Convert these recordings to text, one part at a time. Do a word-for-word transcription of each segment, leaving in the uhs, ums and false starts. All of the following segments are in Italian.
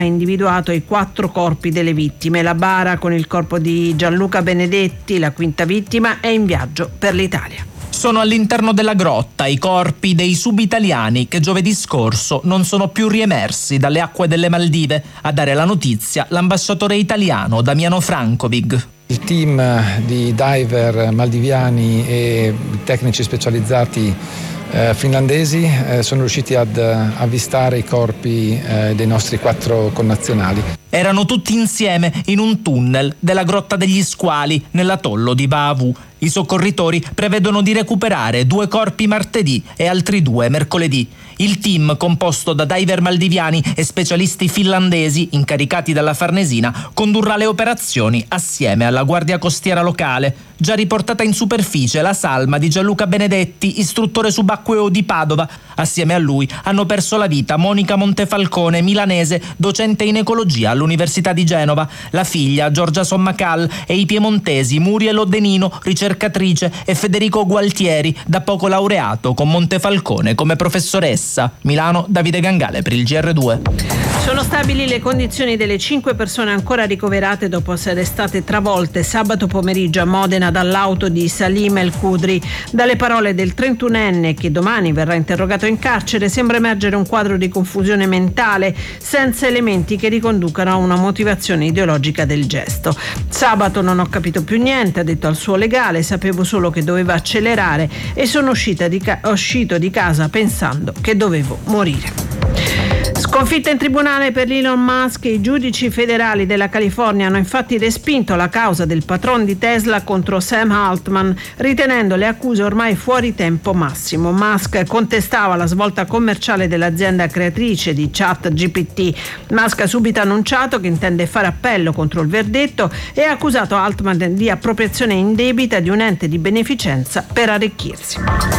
ha individuato i quattro corpi delle vittime. La bara con il corpo di Gianluca Benedetti, la quinta vittima, è in viaggio per l'Italia. Sono all'interno della grotta i corpi dei subitaliani che giovedì scorso non sono più riemersi dalle acque delle Maldive. A dare la notizia l'ambasciatore italiano Damiano Frankovic. Il team di diver maldiviani e tecnici specializzati eh, finlandesi eh, sono riusciti ad avvistare i corpi eh, dei nostri quattro connazionali. Erano tutti insieme in un tunnel della Grotta degli Squali nell'atollo di Vaavu. I soccorritori prevedono di recuperare due corpi martedì e altri due mercoledì. Il team, composto da diver maldiviani e specialisti finlandesi incaricati dalla Farnesina, condurrà le operazioni assieme alla Guardia Costiera locale. Già riportata in superficie la salma di Gianluca Benedetti, istruttore subacqueo di Padova. Assieme a lui hanno perso la vita Monica Montefalcone, milanese, docente in ecologia all'Università di Genova, la figlia Giorgia Sommacal e i piemontesi Muriel Odenino, ricercatrice, e Federico Gualtieri, da poco laureato con Montefalcone come professoressa. Milano, Davide Gangale per il G R due. Sono stabili le condizioni delle cinque persone ancora ricoverate dopo essere state travolte sabato pomeriggio a Modena dall'auto di Salim El Khudri. Dalle parole del trentunenne, che domani verrà interrogato in carcere, sembra emergere un quadro di confusione mentale senza elementi che riconducano a una motivazione ideologica del gesto. Sabato non ho capito più niente, ha detto al suo legale, sapevo solo che doveva accelerare e sono uscita di ca- uscito di casa pensando che dovevo morire. Sconfitta in tribunale per Elon Musk. I giudici federali della California hanno infatti respinto la causa del patron di Tesla contro Sam Altman, ritenendo le accuse ormai fuori tempo massimo. Musk contestava la svolta commerciale dell'azienda creatrice di ChatGPT. Musk ha subito annunciato che intende fare appello contro il verdetto e ha accusato Altman di appropriazione indebita di un ente di beneficenza per arricchirsi.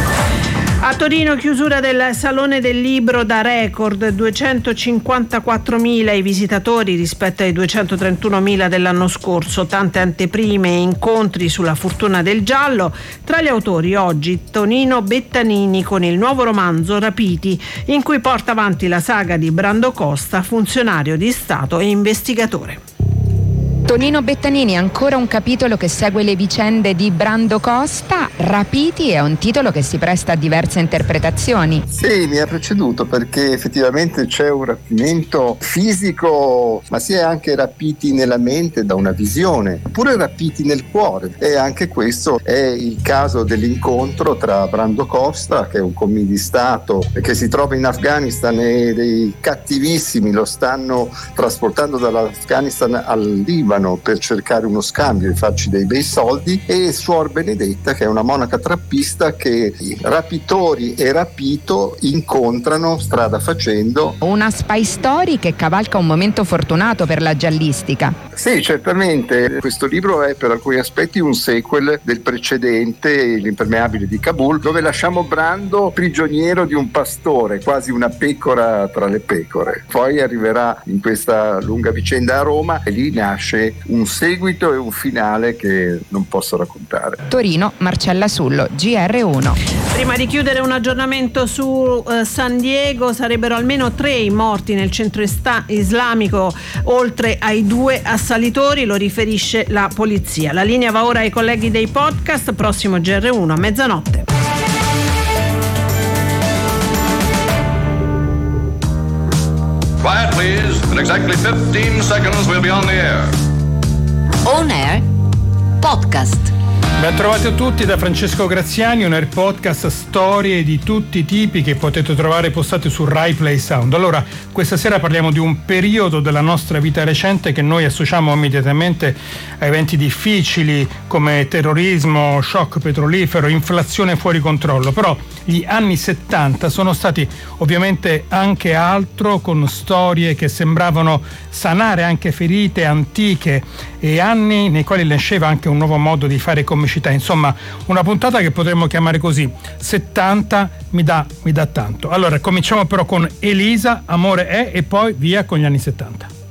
A Torino chiusura del Salone del Libro da record, duecentocinquantaquattromila i visitatori rispetto ai duecentotrentunomila dell'anno scorso, tante anteprime e incontri sulla fortuna del giallo. Tra gli autori oggi Tonino Bettanini con il nuovo romanzo Rapiti, in cui porta avanti la saga di Brando Costa, funzionario di Stato e investigatore. Tonino Bettanini, ancora un capitolo che segue le vicende di Brando Costa. Rapiti è un titolo che si presta a diverse interpretazioni. Sì, mi ha preceduto perché effettivamente c'è un rapimento fisico, ma si è anche rapiti nella mente da una visione, oppure rapiti nel cuore. E anche questo è il caso dell'incontro tra Brando Costa, che è un commis di Stato che si trova in Afghanistan e dei cattivissimi lo stanno trasportando dall'Afghanistan al Libano per cercare uno scambio e farci dei bei soldi, e Suor Benedetta, che è una monaca trappista che i rapitori e rapito incontrano strada facendo. Una spy story che cavalca un momento fortunato per la giallistica. Sì, certamente. Questo libro è per alcuni aspetti un sequel del precedente, L'impermeabile di Kabul, dove lasciamo Brando prigioniero di un pastore, quasi una pecora tra le pecore. Poi arriverà in questa lunga vicenda a Roma e lì nasce un seguito e un finale che non posso raccontare. Torino, Marcella Sullo, G R uno. Prima di chiudere, un aggiornamento su uh, San Diego. Sarebbero almeno tre i morti nel centro esta- islamico, oltre ai due assalitori, lo riferisce la polizia. La linea va ora ai colleghi dei podcast. Prossimo G R uno a mezzanotte. Quiet please. In exactly fifteen seconds we'll be on the air. On Air Podcast. Ben trovati a tutti da Francesco Graziani, un Air Podcast, storie di tutti i tipi che potete trovare postate su Rai Play Sound. Allora, questa sera parliamo di un periodo della nostra vita recente che noi associamo immediatamente a eventi difficili come terrorismo, shock petrolifero, inflazione fuori controllo. Però gli anni settanta sono stati ovviamente anche altro, con storie che sembravano sanare anche ferite antiche e anni nei quali nasceva anche un nuovo modo di fare comicità. Insomma, una puntata che potremmo chiamare così: settanta mi dà, mi dà tanto. Allora, cominciamo però con Elisa, Amore è, e poi via con gli anni settanta.